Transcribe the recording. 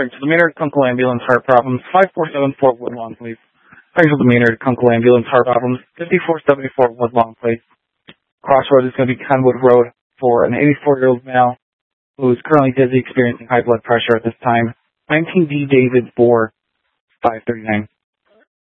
Alert to the Maynard Kunkel Ambulance Heart Problems, 5474 Woodlawn, please. Craigslist the Maynard Kunkel Ambulance Heart Problems, 5474 Woodlawn, please. Crossroad is going to be Kenwood Road for an 84-year-old male who is currently dizzy, experiencing high blood pressure at this time. 19D David Bohr, 539.